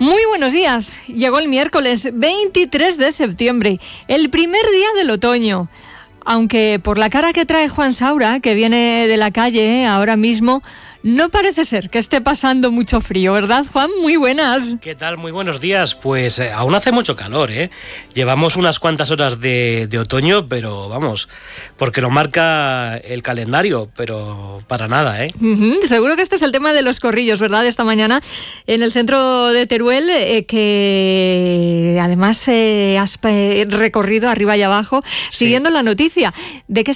Muy buenos días. Llegó el miércoles 23 de septiembre, el primer día del otoño. Aunque por la cara que trae Juan Saura, que viene de la calle ahora mismo, no parece ser que esté pasando mucho frío, ¿verdad, Juan? Muy buenas. ¿Qué tal? Muy buenos días. Pues aún hace mucho calor, ¿eh? Llevamos unas cuantas horas de otoño, pero vamos, porque lo marca el calendario, pero para nada, ¿eh? Seguro que este es el tema de los corrillos, ¿verdad? Esta mañana en el centro de Teruel, que además has recorrido arriba y abajo, siguiendo la noticia. ¿De qué